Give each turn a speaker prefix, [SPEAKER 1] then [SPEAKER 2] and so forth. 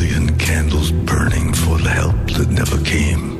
[SPEAKER 1] million candles burning for the help that never came.